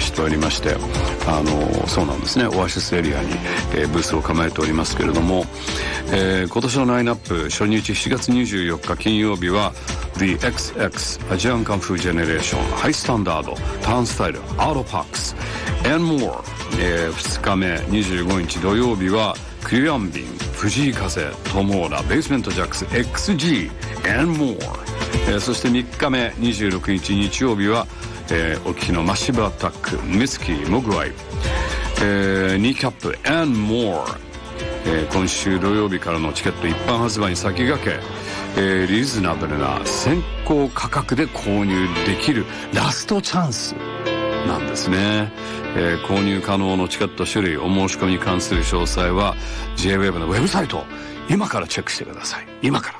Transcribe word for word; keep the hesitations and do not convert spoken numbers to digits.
しておりまして、あのそうなんですね、オアシスエリアに、えー、ブースを構えておりますけれども、えー、今年のラインナップ初日しちがつにじゅうよっか金曜日は The エックスエックス アジアンカンフージェネレーション、ハイスタンダード、ターンスタイル、アウトパックス and more、えー、ふつかめにじゅうごにち土曜日はクリアンビン、藤井風、トモーラ、ベースメントジャックス エックスジー and more、えー、そしてみっかめにじゅうろくにち日曜日は、えー、お聞きのマッシブアタック、ミスキー、モグワイ、えー、ニーキャップ and more、えー、今週土曜日からのチケット一般発売に先駆け、えー、リーズナブルな先行価格で購入できるラストチャンスなんですね。えー、購入可能のチケット種類、お申し込みに関する詳細は ジェイウェーブ のウェブサイト、今からチェックしてください。今から。